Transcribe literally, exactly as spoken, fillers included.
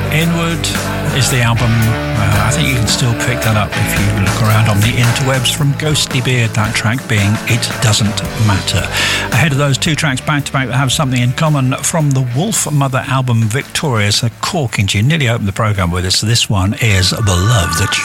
Inward is the album. Uh, I think you can still pick that up if you look around on the interwebs, from Ghostly Beard, that track being It Doesn't Matter. Ahead of those two tracks back to back that have something in common, from the Wolf Mother album Victorious, a corking tune. Nearly opened the programme with us. This one is The Love That